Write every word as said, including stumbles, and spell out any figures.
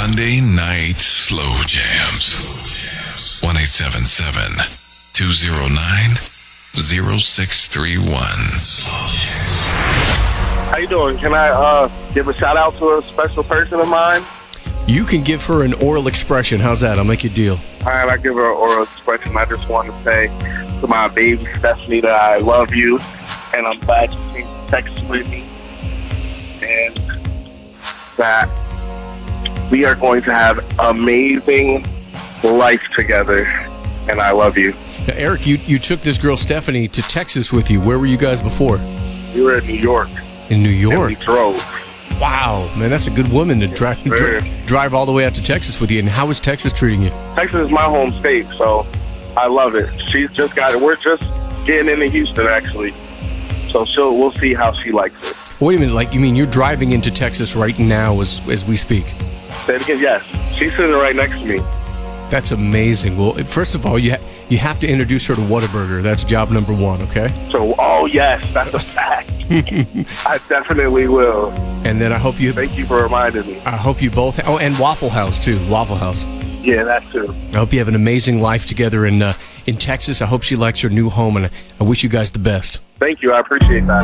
Sunday Night Slow Jams. one eight seven seven, two oh nine, oh six three one. How you doing? Can I uh, give a shout out to a special person of mine? You can give her an oral expression. How's that? I'll make you a deal. All right, I give her an oral expression. I just want to say to my baby Stephanie that I love you, and I'm glad you came to Texas with me, and that we are going to have amazing life together, and I love you. Now, Eric, you, you took this girl Stephanie to Texas with you. Where were you guys before? We were in New York. In New York? And we drove. Wow, man, that's a good woman to drive, dri- drive all the way out to Texas with you. And how is Texas treating you? Texas is my home state, so I love it. She's just got it. We're just getting into Houston, actually. So she'll, we'll see how she likes it. Wait a minute, like, you mean you're driving into Texas right now as, as we speak? Say it again, yes. She's sitting right next to me. That's amazing. Well, first of all, you ha- you have to introduce her to Whataburger. That's job number one, okay? So, oh, yes, that's a fact. I definitely will. And then I hope you... Thank you for reminding me. I hope you both... Oh, and Waffle House, too. Waffle House. Yeah, that too. I hope you have an amazing life together in uh, in Texas. I hope she likes her new home, and I wish you guys the best. Thank you. I appreciate that.